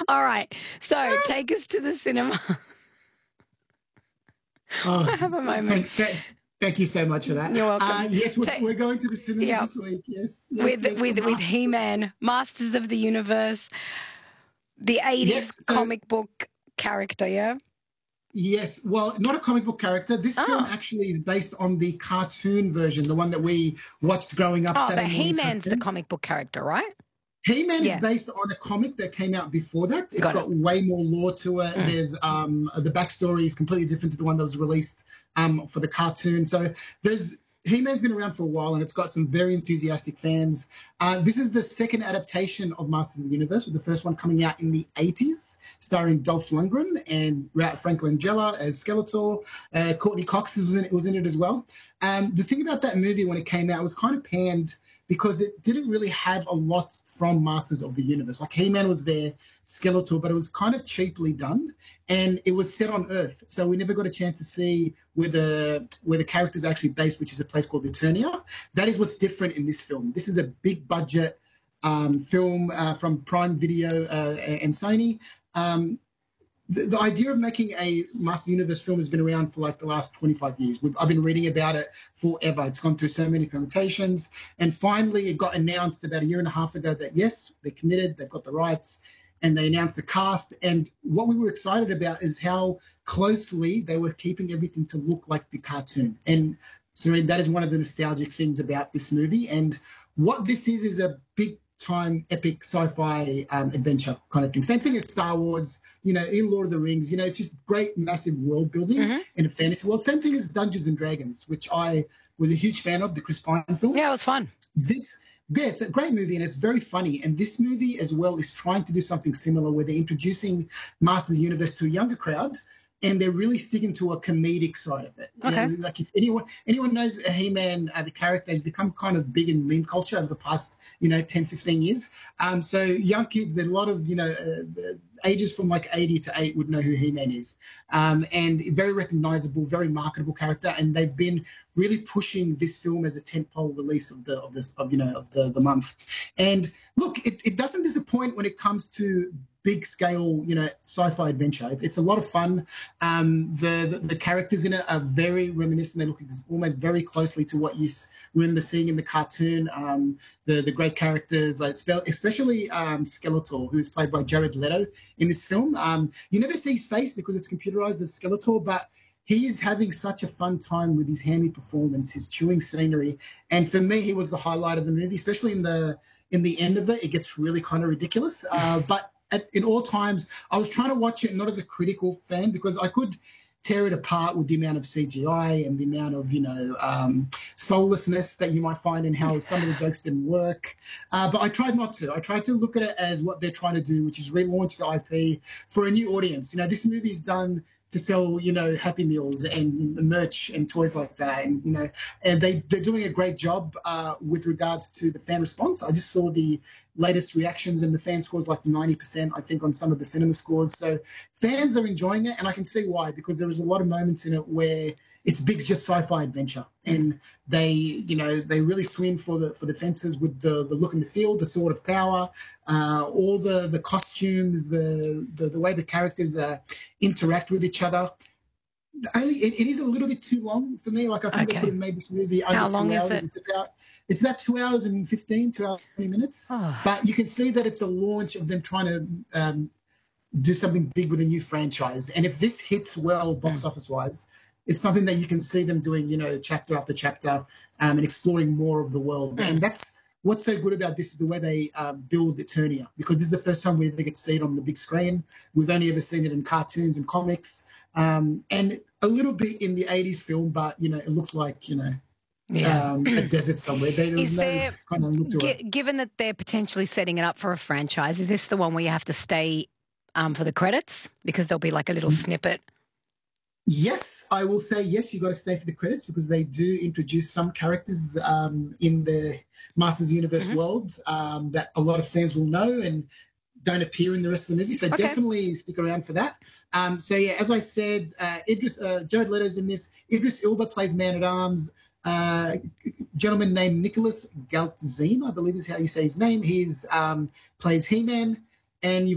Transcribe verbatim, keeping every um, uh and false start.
All right. So take us to the cinema. Oh, I have a moment. thank, thank, thank you so much for that. You're welcome. Uh, yes, we're, Ta- we're going to the cinemas Yep. this week. Yes, yes, With yes. with for with Masters. He-Man, Masters of the Universe, the eighties Yes, so- comic book character, yeah? Yes, well, not a comic book character. This Oh. film actually is based on the cartoon version, the one that we watched growing up. Oh, but Saturday morning He-Man's the cartoons. comic book character, right? He-Man Yeah. is based on a comic that came out before that. It's Got got, it. way more lore to it. Mm. There's um, the backstory is completely different to the one that was released um, for the cartoon. So there's He-Man's been around for a while, and it's got some very enthusiastic fans. Uh, this is the second adaptation of Masters of the Universe, with the first one coming out in the eighties, starring Dolph Lundgren and Frank Langella as Skeletor. Uh, Courtney Cox was in, was in it as well. Um, the thing about that movie when it came out, it was kind of panned because it didn't really have a lot from Masters of the Universe. Like He-Man was there, Skeletor, but it was kind of cheaply done, and it was set on Earth, so we never got a chance to see where the where the characters are actually based, which is a place called Eternia. That is what's different in this film. This is a big budget um, film uh, from Prime Video uh, and Sony. Um, The, the idea of making a Master Universe film has been around for like the last twenty-five years. We've, I've been reading about it forever. It's gone through so many permutations. And finally, it got announced about a year and a half ago that, yes, they're committed, they've got the rights, and they announced the cast. And what we were excited about is how closely they were keeping everything to look like the cartoon. And so that is one of the nostalgic things about this movie. And what this is is a big time epic sci-fi um, adventure kind of thing. Same thing as Star Wars, you know, in Lord of the Rings, you know, it's just great, massive world building mm-hmm. in a fantasy world. Same thing as Dungeons and Dragons, which I was a huge fan of, the Chris Pine film. Yeah, it was fun. This, yeah, it's a great movie and it's very funny. And this movie as well is trying to do something similar where they're introducing Masters of the Universe to a younger crowd, and they're really sticking to a comedic side of it. Okay. You know, like if anyone anyone knows He-Man, uh, the character has become kind of big in meme culture over the past, you know, ten, fifteen years. Um, so young kids, a lot of, you know, uh, the ages from like eighty to eight would know who He-Man is. Um, and very recognizable, very marketable character. And they've been really pushing this film as a tentpole release of the, of this, of, you know, of the, the month. And look, it, it doesn't disappoint when it comes to big scale, you know, sci-fi adventure. It, it's a lot of fun. Um, the, the the characters in it are very reminiscent. They look almost very closely to what you remember seeing in the cartoon. Um, the the great characters, like especially um, Skeletor, who is played by Jared Leto in this film. Um, you never see his face because it's computerized as Skeletor, but he is having such a fun time with his hammy performance, his chewing scenery, and for me, he was the highlight of the movie. Especially in the in the end of it, it gets really kind of ridiculous, uh, but. At, in all times, I was trying to watch it not as a critical fan because I could tear it apart with the amount of C G I and the amount of, you know, um, soullessness that you might find in how some of the jokes didn't work. Uh, but I tried not to. I tried to look at it as what they're trying to do, which is relaunch the I P for a new audience. You know, this movie's done to sell, you know, Happy Meals and merch and toys like that. And, you know, and they, they're doing a great job uh, with regards to the fan response. I just saw the latest reactions and the fan scores like ninety percent, I think, on some of the cinema scores. So fans are enjoying it, and I can see why, because there was a lot of moments in it where it's big, just sci-fi adventure. And they, you know, they really swing for the for the fences with the the look and the feel, the sword of power, uh, all the the costumes, the the, the way the characters uh, interact with each other. Only it, it is a little bit too long for me. Like I think okay. they could have made this movie under How two long hours. Is it? It's about it's about two hours and fifteen, two hours and twenty minutes. Oh. But you can see that it's a launch of them trying to um, do something big with a new franchise. And if this hits well, box mm. office wise, it's something that you can see them doing, you know, chapter after chapter um, and exploring more of the world. Mm. And that's what's so good about this is the way they uh, build Eternia, because this is the first time we ever get to see it on the big screen. We've only ever seen it in cartoons and comics, um, and a little bit in the eighties film, but, you know, it looked like, you know, yeah. um, a desert somewhere. There was is no there, kind of look to g- it. Given that they're potentially setting it up for a franchise, is this the one where you have to stay um, for the credits? Because there'll be like a little mm. snippet. Yes, I will say yes, you've got to stay for the credits because they do introduce some characters um, in the Masters Universe mm-hmm. world um, that a lot of fans will know and don't appear in the rest of the movie. So okay. definitely stick around for that. Um, so, yeah, as I said, uh, Idris, uh, Jared Leto's in this. Idris Elba plays Man-at-Arms. Uh, gentleman named Nicholas Galtzine, I believe is how you say his name. He's um, plays He-Man. And you've